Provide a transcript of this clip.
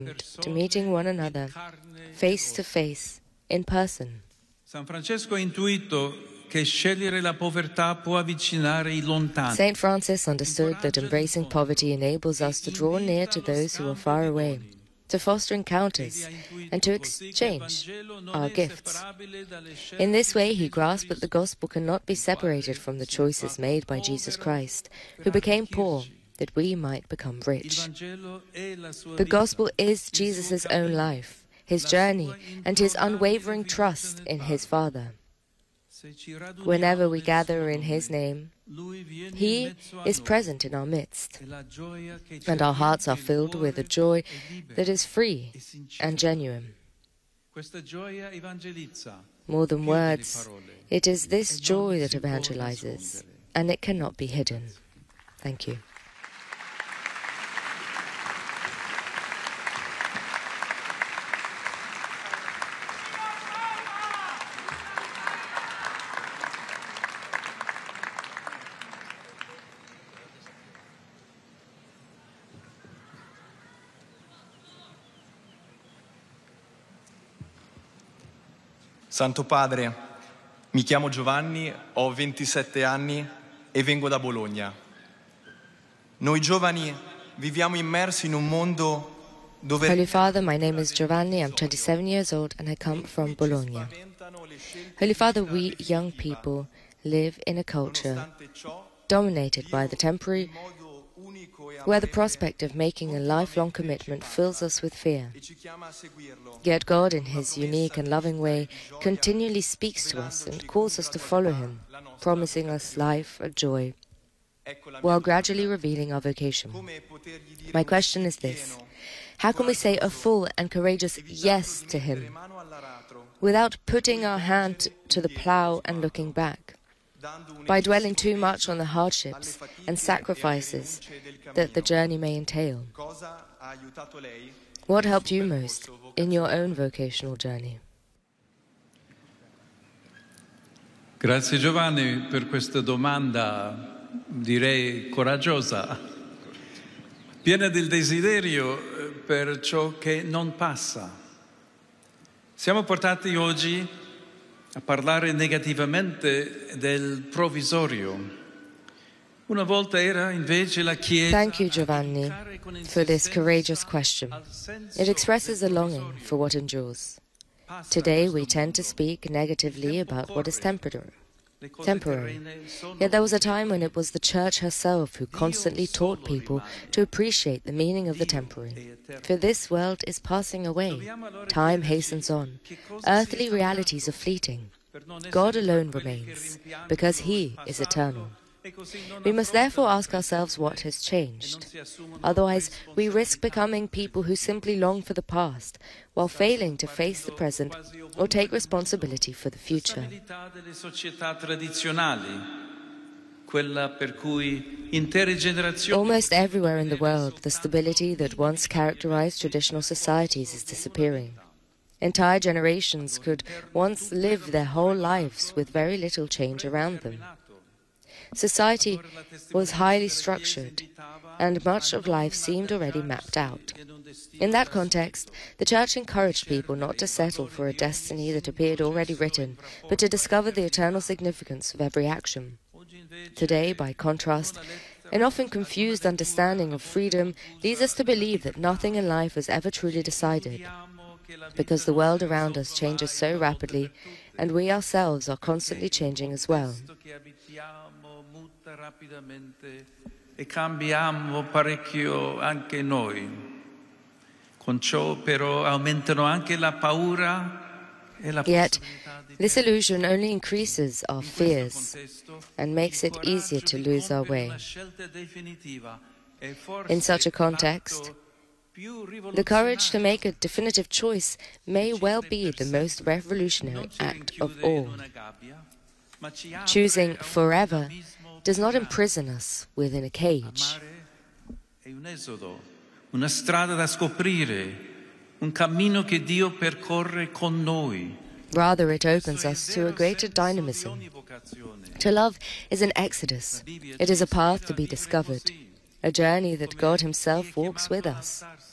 to meeting one another face to face, in person. San Francesco ha intuito che scegliere la povertà può avvicinare i lontani. Saint Francis understood that embracing poverty enables us to draw near to those who are far away, to foster encounters, and to exchange our gifts. In this way, he grasped that the gospel cannot be separated from the choices made by Jesus Christ, who became poor, that we might become rich. The gospel is Jesus' own life, his journey, and his unwavering trust in his Father. Whenever we gather in his name, he is present in our midst, and our hearts are filled with a joy that is free and genuine. More than words, it is this joy that evangelizes, and it cannot be hidden. Thank you. Santo Padre, mi chiamo Giovanni, ho 27 anni e vengo da Bologna. Noi giovani viviamo immersi in un mondo dove... Holy Father, my name is Giovanni, I'm 27 years old and I come from Bologna. Holy Father, we young people live in a culture dominated by the temporary, where the prospect of making a lifelong commitment fills us with fear. Yet God, in his unique and loving way, continually speaks to us and calls us to follow him, promising us life and joy, while gradually revealing our vocation. My question is this: how can we say a full and courageous yes to him without putting our hand to the plough and looking back? By dwelling too much on the hardships and sacrifices that the journey may entail. What helped you most in your own vocational journey? Grazie Giovanni per questa domanda, direi coraggiosa, piena del desiderio per ciò che non passa. Siamo portati oggi a parlare negativamente del provvisorio. Una volta era invece la Chiesa. Thank you, Giovanni, for this courageous question. It expresses a longing for what endures. Today we tend to speak negatively about what is temporary. Yet there was a time when it was the Church herself who constantly taught people to appreciate the meaning of the temporary. For this world is passing away, time hastens on, earthly realities are fleeting. God alone remains, because he is eternal. We must therefore ask ourselves what has changed. Otherwise, we risk becoming people who simply long for the past, while failing to face the present or take responsibility for the future. Almost everywhere in the world, the stability that once characterized traditional societies is disappearing. Entire generations could once live their whole lives with very little change around them. Society was highly structured, and much of life seemed already mapped out. In that context, the Church encouraged people not to settle for a destiny that appeared already written, but to discover the eternal significance of every action. Today, by contrast, an often confused understanding of freedom leads us to believe that nothing in life is ever truly decided, because the world around us changes so rapidly, and we ourselves are constantly changing as well. E cambiamo parecchio anche noi. Con ciò però aumentano anche la paura e la Yet, this illusion only increases our fears and makes it easier to lose our way. In such a context, the courage to make a definitive choice may well be the most revolutionary act of all. Choosing forever does not imprison us within a cage. Una strada da scoprire, un cammino che Dio percorre con noi. Rather, it opens us to a greater dynamism. To love is an exodus. It is a path to be discovered, a journey that God himself walks with us.